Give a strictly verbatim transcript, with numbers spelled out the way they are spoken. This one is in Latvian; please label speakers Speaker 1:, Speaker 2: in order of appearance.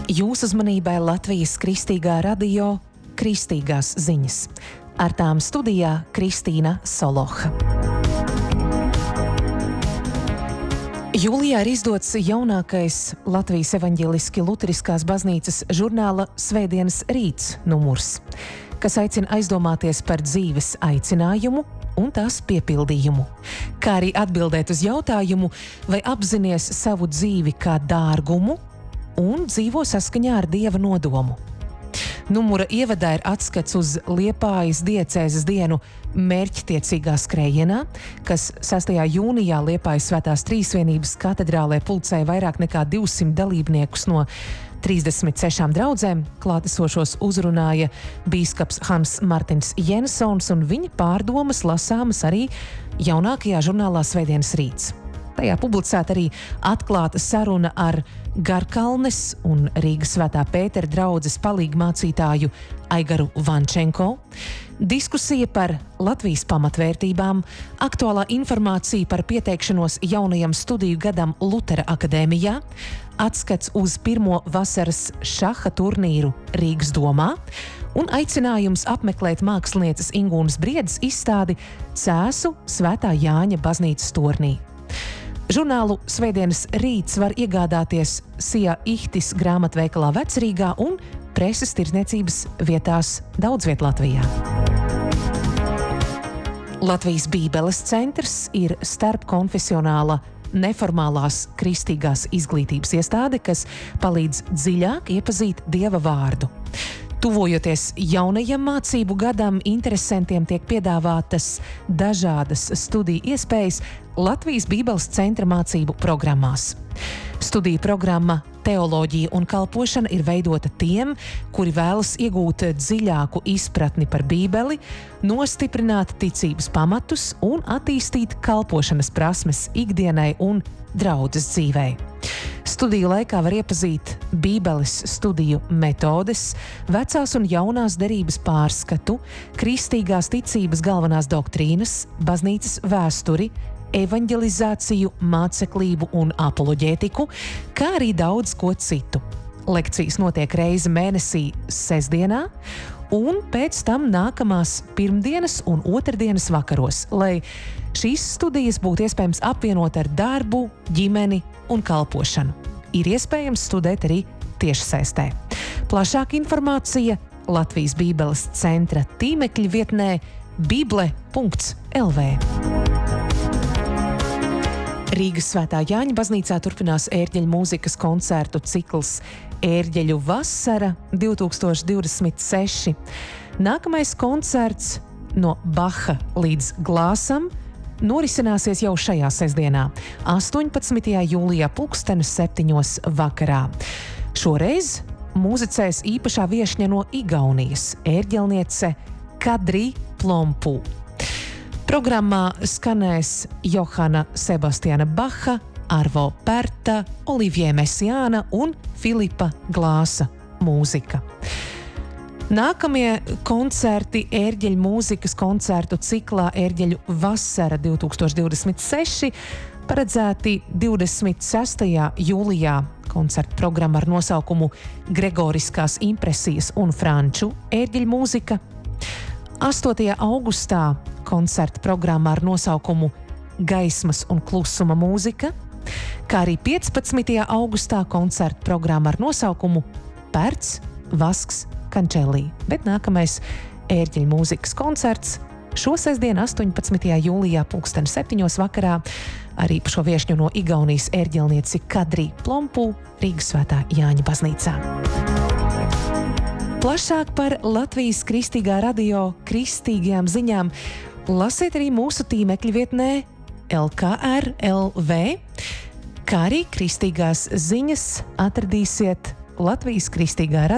Speaker 1: Jūsu uzmanībai Latvijas Kristīgā radio Kristīgās ziņas. Ar tām studijā Kristīna Soloha. Jūlijā ir izdots jaunākais Latvijas evaņģeliski luteriskās baznīcas žurnāla Svētdienas rīts numurs, kas aicina aizdomāties par dzīves aicinājumu un tās piepildījumu, kā arī atbildēt uz jautājumu, vai apzinies savu dzīvi kā dārgumu un dzīvo saskaņā ar Dieva nodomu. Numura ievadā ir atskats uz Liepājas diecēzes dienu mērķtiecīgā skrējienā, kas sastajā jūnijā Liepājas Svētās Trīsvienības katedrālē pulcēja vairāk nekā divsimt dalībniekus no trīsdesmit sešām draudzēm. Klātesošos uzrunāja bīskaps Hans Martins Jensons, un viņa pārdomas lasāmas arī jaunākajā žurnālā Svētdienas rīts. Tajā publicēta arī atklāta saruna ar Garkalnes un Rīgas Svētā Pētera draudzes palīgmācītāju Aigaru Vančenko, diskusija par Latvijas pamatvērtībām, aktuālā informācija par pieteikšanos jaunajam studiju gadam Lutera akadēmijā, atskats uz pirmo vasaras šaha turnīru Rīgas domā un aicinājums apmeklēt mākslinieces Ingūnas Briedes izstādi Cēsu Svētā Jāņa baznīcas tornī. Žurnālu Svētdienas rīts var iegādāties Sijā Ihtis grāmatveikalā Vecrīgā un preses tirdzniecības vietās daudzviet Latvijā. Latvijas Bībeles centrs ir starpkonfesionāla neformālās kristīgās izglītības iestāde, kas palīdz dziļāk iepazīt Dieva vārdu. Tuvojoties jaunajam mācību gadam, interesantiem tiek piedāvātas dažādas studiju iespējas Latvijas Bībeles centra mācību programmās. Studiju programma Teoloģija un kalpošana ir veidota tiem, kuri vēlas iegūt dziļāku izpratni par Bībeli, nostiprināt ticības pamatus un attīstīt kalpošanas prasmes ikdienai un draudzes dzīvei. Studiju laikā var iepazīt Bībeles studiju metodes, vecās un jaunās derības pārskatu, kristīgās ticības galvenās doktrīnas, baznīcas vēsturi, evaņģelizāciju, māceklību un apoloģētiku, kā arī daudz ko citu. Lekcijas notiek reizi mēnesī sestdienā, un pēc tam nākamās pirmdienas un otrdienas vakaros, lai šīs studijas būtu iespējams apvienot ar darbu, ģimeni un kalpošanu. Ir iespējams studēt arī tiešsaistē. Plašāka informācija Latvijas Bībeles centra tīmekļa vietnē bible punkts l v. Rīgas Svētā Jāņa baznīcā turpinās ērģeļu mūzikas koncertu cikls Ērģeļu vasara divi tūkstoši divdesmit seši. Nākamais koncerts no Baha līdz Glāsam norisināsies jau šajā sestdienā, astoņpadsmitajā jūlijā pulksteni septiņos vakarā. Šoreiz mūzicēs īpašā viešņa no Igaunijas, ērģelniece Kadri Plompu. Programmā skanēs Johana Sebastiana Baha, Arvo Pērta, Olivier Messiāna un Filipa Glāsa mūzika. Nākamie koncerti ērģeļu mūzikas koncertu ciklā Ērģeļu vasara divi tūkstoši divdesmit seši paredzēti divdesmit sestajā jūlijā. Koncerta programma ar nosaukumu Gregoriskās impresijas un franču ērģeļu mūzika. astotajā augustā koncerta programma ar nosaukumu Gaismas un klusuma mūzika, kā arī piecpadsmitajā augustā koncerta programma ar nosaukumu Pērts, Vasks, Kančelī, bet nākamais ērģeļu mūzikas koncerts šo sestdienu astoņpadsmitajā jūlijā pulksteni septiņos vakarā ar īpašo viešņu no Igaunijas ērģelnieci Kadri Plompu Rīgas Svētā Jāņa baznīcā. Plašāk par Latvijas Kristīgā radio kristīgajām ziņām lasiet arī mūsu tīmekļa vietnē L K R L V, kā arī kristīgās ziņas atradīsiet Latvijas Kristīgā radio